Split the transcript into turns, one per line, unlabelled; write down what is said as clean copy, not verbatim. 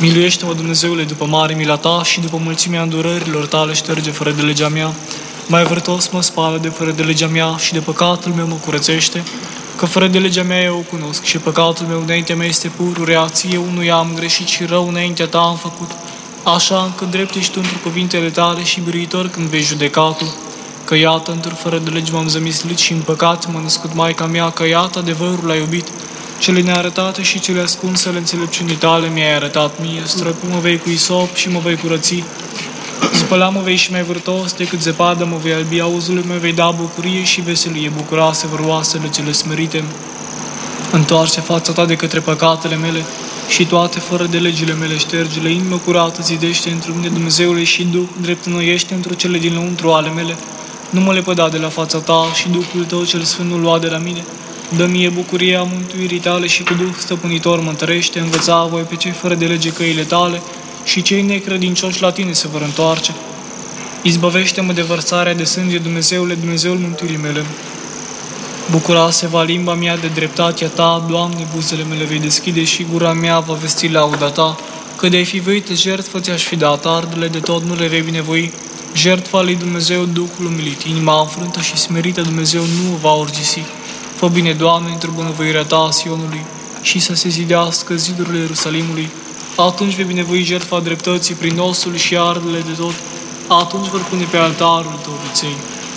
Miluiește-mă, Dumnezeule, după mare mila ta și după mulțimea îndurărilor tale șterge fără de legea mea. Mai vârtos mă spală de fără de legea mea și de păcatul meu mă curățește, că fără de legea mea eu o cunosc și păcatul meu înaintea mea este pururea, ție unuia am greșit și rău înaintea ta am făcut. Așa încât drept ești tu într cuvintele tale și biruitor când vei judecatul. Că iată, într fără de legi m-am zămislit și în păcat m-a născut Maica mea, că iată adevărul l-ai iubit. Cele nearătate și cele ascunse ale înțelepciunii tale mi-ai arătat mie, străpu mă vei cu isop și mă vei curăți. Spăla mă vei și mai vârtos decât zăpadă mă vei albi, auzului mă vei da bucurie și veselie, bucuroase vârioasele cele smerite. Întoarce fața ta de către păcatele mele și toate fără de legile mele ștergele, inimă curată zidește într mine, Dumnezeule, și Duh drept înnoiește într cele dinăuntru ale mele. Nu mă lepăda de la fața ta și Duhul tău cel sfânt nu lua de la mine. Dă mie bucuria mântuirii tale și cu Duh stăpânitor mă întărește, învăța voi pe cei fără de lege căile tale și cei necredincioși la tine se vor întoarce. Izbăvește-mă de vărsarea de sânge, Dumnezeule, Dumnezeul mântuirii mele. Bucura-se va limba mea de dreptatea ta, Doamne, buzele mele vei deschide și gura mea va vesti lauda ta. Că de-ai fi voit jertfă ți-aș fi dat, ardele de tot nu le vei binevoi. Jertfa lui Dumnezeu, Duhul umilit, inima înfrântă și smerită Dumnezeu nu o va orgisi. Fă bine, Doamne, într-o bunăvoirea ta a Sionului și să se zidească zidurile Ierusalimului. Atunci vei binevoi jertfa dreptății prin osul și ardele de tot. Atunci vor pune pe altarul tău viței.